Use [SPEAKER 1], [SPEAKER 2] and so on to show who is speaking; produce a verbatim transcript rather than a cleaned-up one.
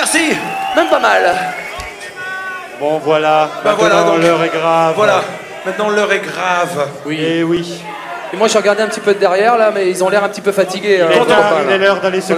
[SPEAKER 1] merci.
[SPEAKER 2] Même pas mal.
[SPEAKER 3] Bon, voilà.
[SPEAKER 1] Bah voilà,
[SPEAKER 3] Maintenant,
[SPEAKER 1] donc,
[SPEAKER 3] l'heure est grave.
[SPEAKER 1] Voilà, maintenant l'heure est grave.
[SPEAKER 2] Oui.
[SPEAKER 3] Et oui.
[SPEAKER 2] Et moi, j'ai regardé un petit peu de derrière, là, mais ils ont l'air un petit peu fatigués.
[SPEAKER 3] Il
[SPEAKER 2] hein,
[SPEAKER 3] est
[SPEAKER 2] on
[SPEAKER 3] tard,
[SPEAKER 2] voit pas,
[SPEAKER 3] il
[SPEAKER 2] là.
[SPEAKER 3] est l'heure d'aller se